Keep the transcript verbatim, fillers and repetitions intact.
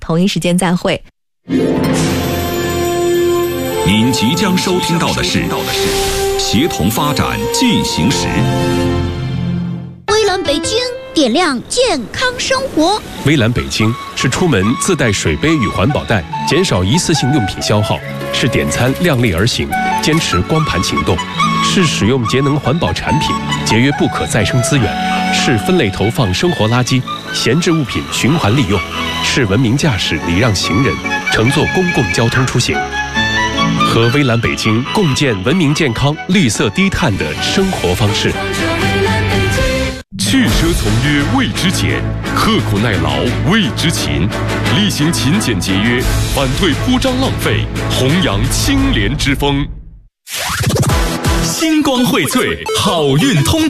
同一时间再会。 您即将收听到的是协同发展进行时。 微蓝北京点亮健康生活。 微蓝北京是出门自带水杯与环保袋，减少一次性用品消耗；是点餐量力而行，坚持光盘行动；是使用节能环保产品，节约不可再生资源；是分类投放生活垃圾，闲置物品循环利用；是文明驾驶礼让行人，乘坐公共交通出行。和微蓝北京共建文明健康、绿色低碳的生活方式。 去奢从约谓之俭，刻苦耐劳谓之勤，厉行勤俭节约，反对铺张浪费，弘扬清廉之风。 星光荟萃，好运通